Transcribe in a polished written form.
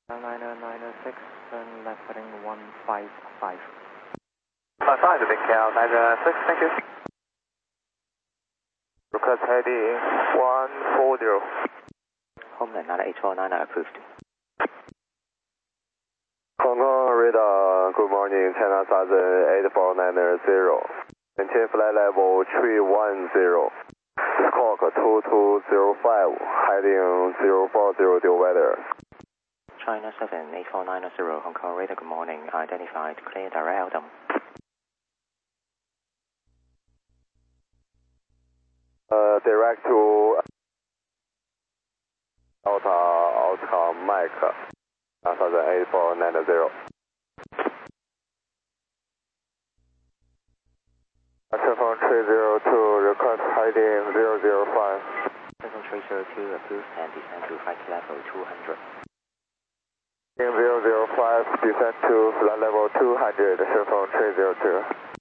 Niner 96 and left heading 155. 55 to Big Cal, 96, thank you. Request heading 140. Homeland 9849 approved. Hong Kong radar, good morning, China Southern 8490. Maintain flight level 310. Squawk 2205, heading 040 due weather. China 78490, Hong Kong radar, good morning, identified, clear direct LDM. Direct to Oscar Mike, Southern 8490. Telephone 302, request heading 005. Telephone 302 approved and descend to flight level 200. 005, descend to flight level 200, telephone 302.